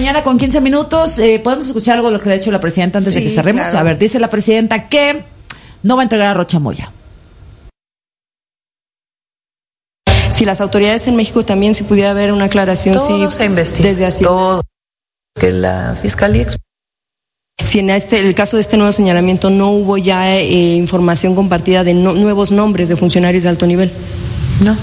mañana con 15 minutos. ¿Podemos escuchar algo de lo que le ha dicho la presidenta antes de que cerremos? Claro. A ver, dice la presidenta que no va a entregar a Rocha Moya. Si las autoridades en México también, si pudiera haber una aclaración, todo se investiga, desde así. Todo. Que la Fiscalía... Si en el caso de este nuevo señalamiento no hubo ya información compartida de nuevos nombres de funcionarios de alto nivel. No.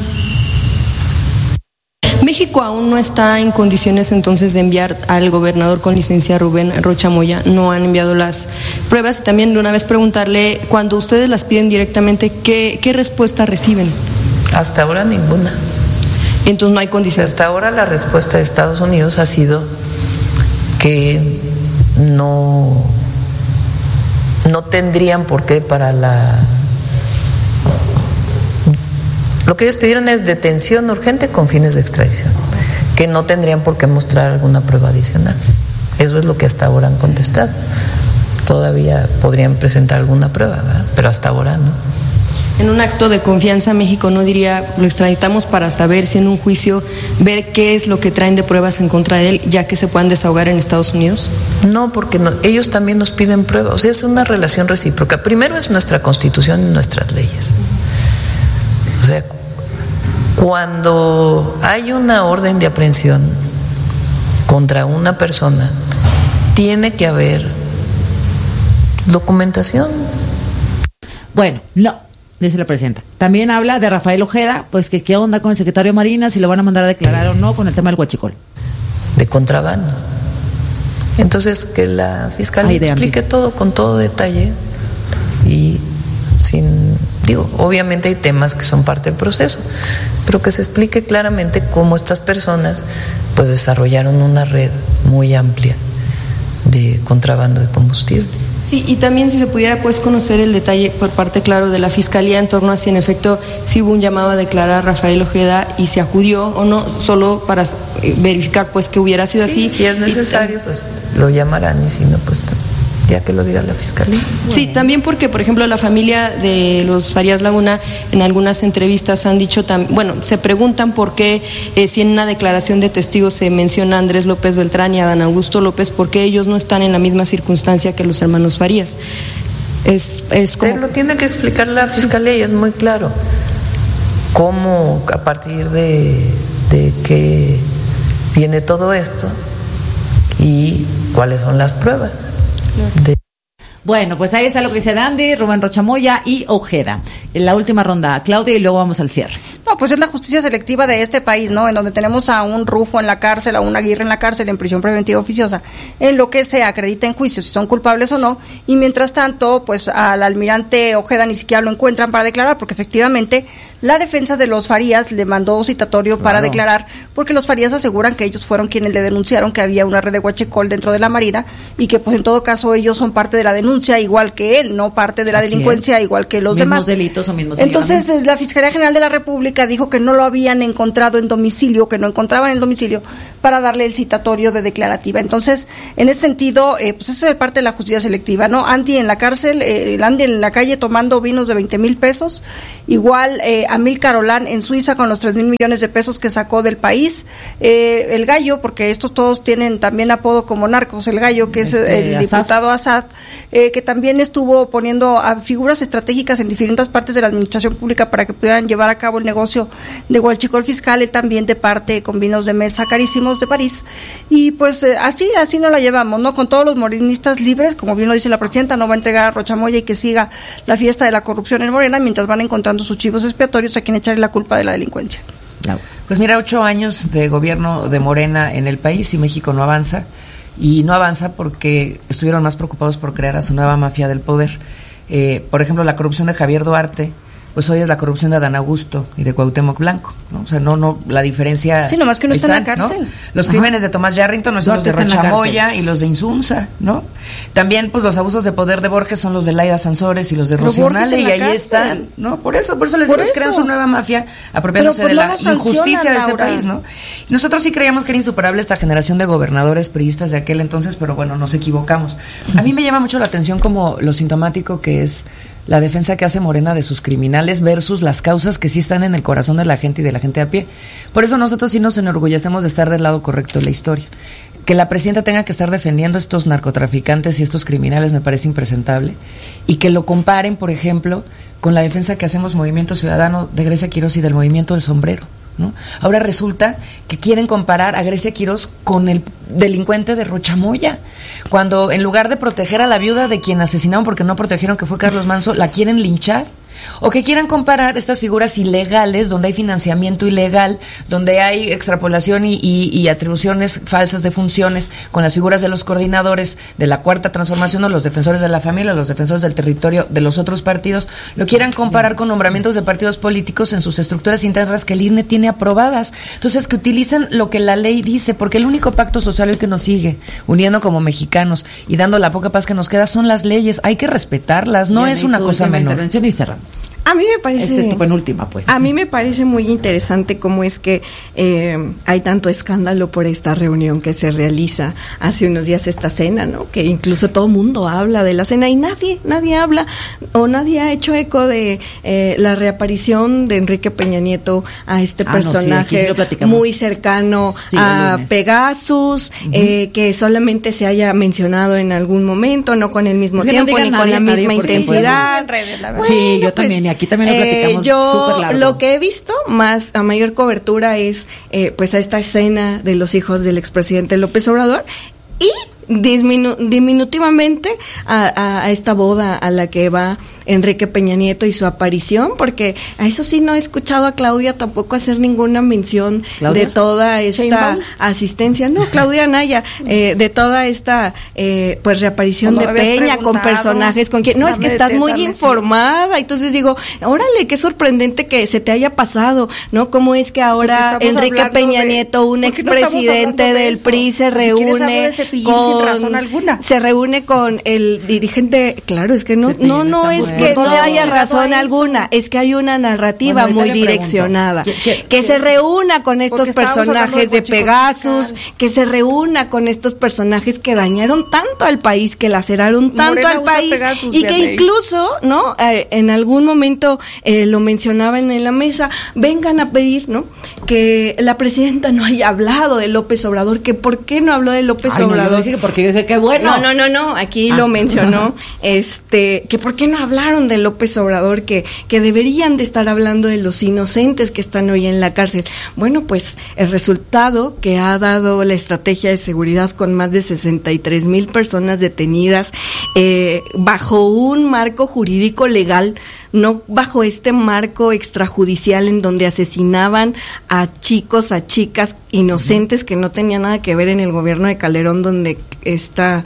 México aún no está en condiciones entonces de enviar al gobernador con licencia Rubén Rocha Moya. No han enviado las pruebas. Y también de una vez preguntarle, cuando ustedes las piden directamente, ¿qué respuesta reciben? Hasta ahora ninguna. Entonces no hay condiciones. Hasta ahora la respuesta de Estados Unidos ha sido que no tendrían por qué lo que ellos pidieron es detención urgente con fines de extradición, que no tendrían por qué mostrar alguna prueba adicional. Eso es lo que hasta ahora han contestado. Todavía podrían presentar alguna prueba, ¿verdad? Pero hasta ahora no. En un acto de confianza, México no diría, lo extraditamos para saber si en un juicio, ver qué es lo que traen de pruebas en contra de él, ya que se puedan desahogar en Estados Unidos. No, porque ellos también nos piden pruebas. O sea, es una relación recíproca. Primero es nuestra Constitución y nuestras leyes. O sea, cuando hay una orden de aprehensión contra una persona, tiene que haber documentación. Bueno, no. Dice la presidenta. También habla de Rafael Ojeda, pues que qué onda con el secretario de Marina, si lo van a mandar a declarar o no con el tema del huachicol. De contrabando. Entonces, que la Fiscalía explique todo con todo detalle y obviamente hay temas que son parte del proceso, pero que se explique claramente cómo estas personas pues desarrollaron una red muy amplia de contrabando de combustible. Sí, y también si se pudiera pues conocer el detalle por parte, claro, de la Fiscalía en torno a si en efecto sí hubo un llamado a declarar a Rafael Ojeda y se acudió o no, solo para verificar pues que hubiera sido así. Si es necesario, pues lo llamarán, y si no, pues ya que lo diga la Fiscalía. Sí, también porque, por ejemplo, la familia de los Farías Laguna en algunas entrevistas han dicho, se preguntan por qué, si en una declaración de testigos se menciona a Andrés López Beltrán y a Dan Augusto López, ¿por qué ellos no están en la misma circunstancia que los hermanos Farías? Es como... Lo tiene que explicar la Fiscalía y es muy claro cómo, a partir de qué viene todo esto y cuáles son las pruebas. Bueno, pues ahí está lo que dice Dandy, Rubén Rocha Moya y Ojeda. En la última ronda, Claudia, y luego vamos al cierre. No, pues es la justicia selectiva de este país, ¿no? En donde tenemos a un Rufo en la cárcel, a un Aguirre en la cárcel, en prisión preventiva oficiosa, en lo que se acredita en juicio, si son culpables o no, y mientras tanto, pues al almirante Ojeda ni siquiera lo encuentran para declarar, porque efectivamente la defensa de los Farías le mandó citatorio para declarar, porque los Farías aseguran que ellos fueron quienes le denunciaron que había una red de huachicol dentro de la Marina, y que pues en todo caso ellos son parte de la denuncia, igual que él, no parte de la delincuencia, igual que los demás. Delitos o mismos. Entonces, la Fiscalía General de la República dijo que no lo habían encontrado en domicilio, que no encontraban en domicilio para darle el citatorio de declarativa. Entonces, en ese sentido, pues eso es parte de la justicia selectiva, ¿no? Andy en la cárcel, Andy en la calle tomando vinos de 20,000 pesos, igual Amílcar Olán en Suiza con los 3,000 millones de pesos que sacó del país, el Gallo, porque estos todos tienen también apodo como narcos, el Gallo, que es el diputado Assad, que también estuvo poniendo a figuras estratégicas en diferentes partes de la administración pública para que pudieran llevar a cabo el negocio de huachicol fiscal, también de parte con vinos de mesa carísimos de París, y pues así no la llevamos, ¿no? Con todos los morenistas libres, como bien lo dice la presidenta, no va a entregar a Rocha Moya y que siga la fiesta de la corrupción en Morena, mientras van encontrando sus chivos expiatorios a quien echarle la culpa de la delincuencia. No. Pues mira, 8 años de gobierno de Morena en el país y México no avanza, y no avanza porque estuvieron más preocupados por crear a su nueva mafia del poder. Por ejemplo, la corrupción de Javier Duarte, pues hoy es la corrupción de Adán Augusto y de Cuauhtémoc Blanco, ¿no? O sea, no, la diferencia... Sí, nomás que no está en la cárcel. ¿No? Los crímenes de Tomás Yarrington no son los de Rocha Moya y los de Insunza, ¿no? También, pues, los abusos de poder de Borges son los de Laida Sansores y los de Rocío Nale, y ahí están, ¿no? Por eso les digo, crean su nueva mafia apropiándose de la injusticia de este país, ¿no? Y nosotros sí creíamos que era insuperable esta generación de gobernadores priistas de aquel entonces, pero bueno, nos equivocamos. A mí me llama mucho la atención como lo sintomático que es la defensa que hace Morena de sus criminales versus las causas que sí están en el corazón de la gente y de la gente a pie. Por eso nosotros sí nos enorgullecemos de estar del lado correcto de la historia. que la presidenta tenga que estar defendiendo a estos narcotraficantes y estos criminales me parece impresentable, y que lo comparen, por ejemplo, con la defensa que hacemos Movimiento Ciudadano de Grecia Quirós y del Movimiento del Sombrero, ¿no? Ahora resulta que quieren comparar a Grecia Quirós con el delincuente de Rochamoya, cuando en lugar de proteger a la viuda de quien asesinaron porque no protegieron, que fue Carlos Manso, la quieren linchar. O que quieran comparar estas figuras ilegales, donde hay financiamiento ilegal, donde hay extrapolación y atribuciones falsas de funciones, con las figuras de los coordinadores de la Cuarta Transformación o los defensores de la familia, los defensores del territorio de los otros partidos, lo quieran comparar con nombramientos de partidos políticos en sus estructuras internas que el INE tiene aprobadas. Entonces, que utilicen lo que la ley dice, porque el único pacto social hoy que nos sigue uniendo como mexicanos y dando la poca paz que nos queda son las leyes. Hay que respetarlas, no es una cosa menor. Intervención y cerramos. A mí me parece... penúltima, pues. A mí me parece muy interesante cómo es que hay tanto escándalo por esta reunión que se realiza hace unos días, esta cena, ¿no? Que incluso todo el mundo habla de la cena y nadie habla o nadie ha hecho eco de la reaparición de Enrique Peña Nieto a este personaje muy cercano a Pegasus, que solamente se haya mencionado en algún momento, no con el mismo tiempo ni con la misma intensidad. Sí, yo también. Aquí también lo platicamos súper largo. Lo que he visto más a mayor cobertura es pues a esta escena de los hijos del expresidente López Obrador y diminutivamente a esta boda a la que va Enrique Peña Nieto y su aparición, porque a eso sí no he escuchado a Claudia tampoco hacer ninguna mención de toda esta asistencia, no, Claudia Anaya, de toda esta pues reaparición de Peña con personajes con quien, no, es que estás muy informada, entonces digo, órale, qué sorprendente que se te haya pasado, ¿no? Cómo es que ahora Enrique Peña Nieto, un expresidente del PRI, se reúne se reúne con el dirigente, claro, es que no es que no haya razón alguna, es que hay una narrativa muy direccionada, que se reúna con estos personajes de Pegasus, que se reúna con estos personajes que dañaron tanto al país, que laceraron tanto al país, y que incluso, ¿no? En algún momento lo mencionaban en la mesa, vengan a pedir, ¿no? Que la presidenta no haya hablado de López Obrador, que por qué no habló de López Obrador. Porque dije que bueno. No, aquí lo mencionó, que por qué no hablaron de López Obrador, que deberían de estar hablando de los inocentes que están hoy en la cárcel. Bueno, pues el resultado que ha dado la estrategia de seguridad con más de 63,000 personas detenidas bajo un marco jurídico legal, no bajo este marco extrajudicial en donde asesinaban a chicos, a chicas inocentes que no tenían nada que ver en el gobierno de Calderón, donde está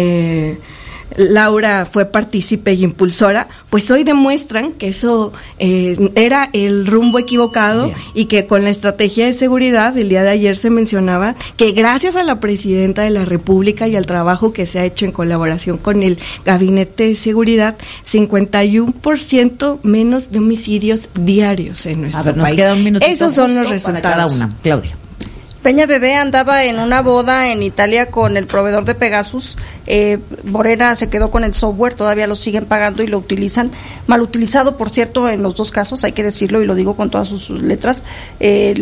Laura fue partícipe y impulsora, pues hoy demuestran que eso era el rumbo equivocado. Bien. Y que con la estrategia de seguridad, el día de ayer se mencionaba que gracias a la presidenta de la República y al trabajo que se ha hecho en colaboración con el Gabinete de Seguridad, 51% menos de homicidios diarios en nuestro país. Nos queda un minutito. Esos son los resultados. Para cada una. Claudia. Peña Bebé andaba en una boda en Italia con el proveedor de Pegasus. Morena se quedó con el software, todavía lo siguen pagando y lo utilizan, mal utilizado, por cierto, en los dos casos, hay que decirlo y lo digo con todas sus letras.